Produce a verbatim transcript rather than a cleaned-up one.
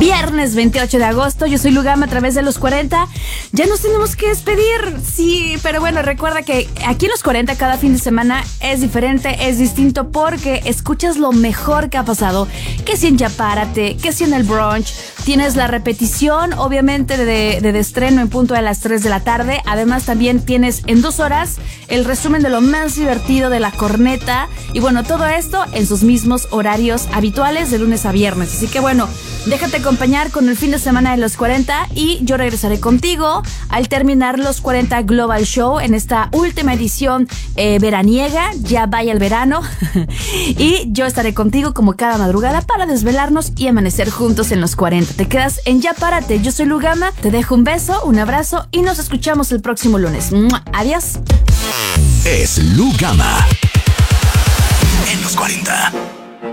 Viernes veintiocho de agosto, yo soy Lugama a través de los cuarenta. Ya nos tenemos que despedir, sí, pero bueno, recuerda que aquí en los cuarenta cada fin de semana es diferente, es distinto porque escuchas lo mejor que ha pasado. Que si en Ya Párate, que si en el brunch, tienes la repetición, obviamente, de, de, de estreno en punto de las tres de la tarde. Además también tienes en dos horas el resumen de lo más divertido de La Corneta. Y bueno, todo esto en sus mismos horarios habituales de lunes a viernes. Así que bueno, déjate acompañar con el fin de semana de los cuarenta y yo regresaré contigo al terminar los cuarenta Global Show en esta última edición eh, veraniega. Ya vaya el verano y yo estaré contigo como cada madrugada para desvelarnos y amanecer juntos en los cuarenta. Te quedas en Ya Párate. Yo soy Lugama, te dejo un beso, un abrazo y nos escuchamos el próximo lunes. ¡Mua! Adiós. Es Lugama en los cuarenta.